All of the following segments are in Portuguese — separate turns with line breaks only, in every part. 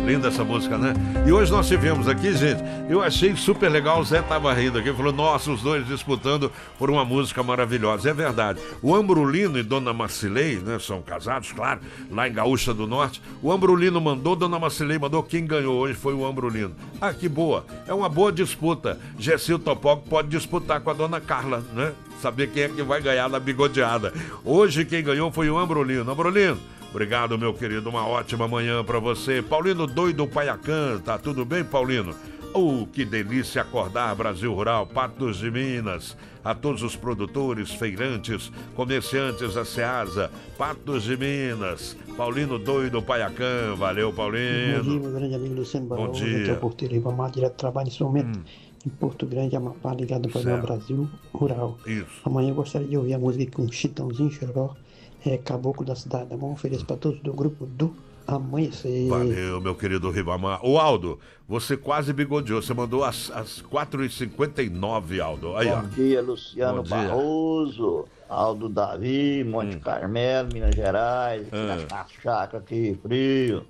Linda essa música, né? E hoje nós tivemos aqui, gente, eu achei super legal, o Zé tava rindo aqui, falou, nossa, os dois disputando por uma música maravilhosa. É verdade. O Ambrolino e Dona Marcilei, né, são casados, claro, lá em Gaúcha do Norte. O Ambrolino mandou, Dona Marcilei mandou, quem ganhou hoje foi o Ambrolino. Ah, que boa. É uma boa disputa. Gessil Topóco pode disputar com a Dona Carla, né? Saber quem é que vai ganhar na bigodeada. Hoje quem ganhou foi o Ambrolino. Ambrolino, obrigado, meu querido. Uma ótima manhã pra você. Paulino Doido Paiacã, tá tudo bem, Paulino? Oh, que delícia acordar, Brasil Rural, Patos de Minas. A todos os produtores, feirantes, comerciantes da Ceasa, Patos de Minas. Paulino Doido Paiacã, valeu, Paulino.
Bom dia, meu grande amigo Luciano Barão.
Bom dia.
Aqui é o porteiro Ribamar, direto do trabalho nesse momento. Em Porto Grande, Amapá, ligado ao programa Brasil Rural.
Isso.
Amanhã eu gostaria de ouvir a música com Chitãozinho Choró, Caboclo da Cidade da Mão. Ofereço para todos do grupo do Amanhecer.
Valeu, meu querido Ribamar. O Aldo, você quase bigodeou. Você mandou às 4h59, Aldo. Aí, ó.
Bom dia, Luciano
Bom dia.
Barroso, Aldo Davi, Monte Carmelo, Minas Gerais, na chácara aqui, frio.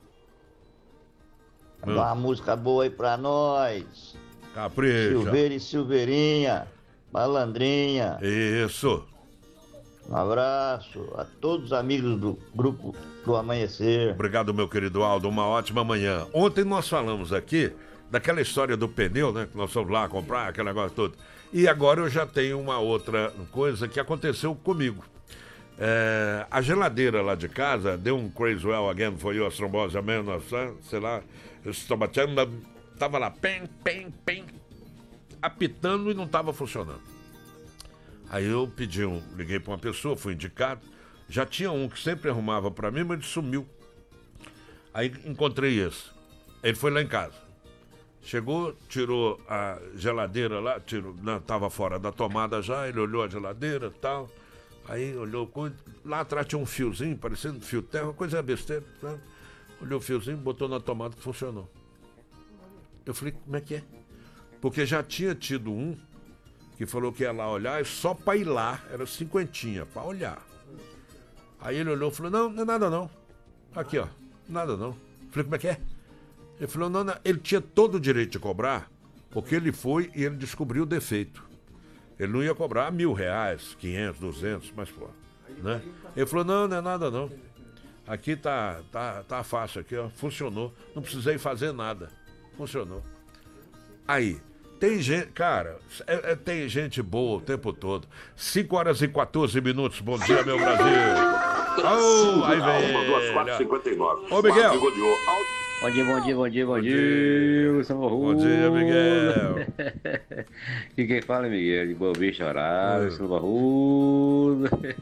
Dá uma música boa aí pra nós.
Capricha.
Silveira e Silveirinha, Malandrinha.
Isso.
Um abraço a todos os amigos do grupo do Amanhecer.
Obrigado, meu querido Aldo. Uma ótima manhã. Ontem nós falamos aqui daquela história do pneu, né? Que nós fomos lá comprar, aquele negócio todo. E agora eu já tenho uma outra coisa que aconteceu comigo. A geladeira lá de casa deu um crazy well again for you, a trombose, sei lá, tava lá, pem, apitando e não tava funcionando. Aí eu liguei para uma pessoa, fui indicado, já tinha um que sempre arrumava para mim, mas ele sumiu. Aí encontrei esse. Ele foi lá em casa. Chegou, tirou a geladeira lá, tava fora da tomada já, ele olhou a geladeira e tal. Aí olhou, lá atrás tinha um fiozinho, parecendo fio terra, uma coisa besteira. Sabe? Olhou o fiozinho, botou na tomada que funcionou. Eu falei, como é que é? Porque já tinha tido um que falou que ia lá olhar, e só para ir lá, era 50, para olhar. Aí ele olhou e falou, não é nada não. Aqui, ó, nada não. Falei, como é que é? Ele falou, não, ele tinha todo o direito de cobrar, porque ele foi e ele descobriu o defeito. Ele não ia cobrar R$1.000, 500, 200, mas pô, né? Ele falou, não é nada não. Aqui tá fácil aqui, ó, funcionou. Não precisei fazer nada. Funcionou. Aí, tem gente, cara, tem gente boa o tempo todo. 5h14. Bom dia, meu Brasil. Oh, aí vem. Ô, Miguel.
Bom dia. Bom
dia, Miguel.
E quem fala é Miguel, de Boa Vista, Horário, São Barroso.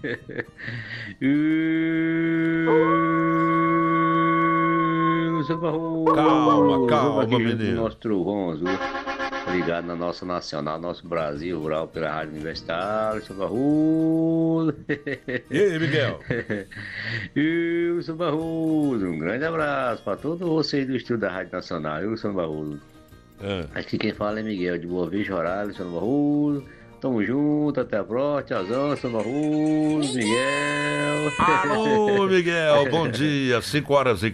Calma, menino.
Nosso trovão azul, ligado na nossa nacional, nosso Brasil Rural, pela Rádio Universitária, São Barroso.
E aí, Miguel?
Wilson Barroso, um grande abraço para todos vocês do estúdio da Rádio Nacional, Wilson Barroso. Aqui quem fala é Miguel, de Boa Vista, Horário, Wilson Barroso. Tamo junto, até a próxima, tchauzão, Wilson Barroso, Miguel.
Alô, Miguel, bom dia, 5h15.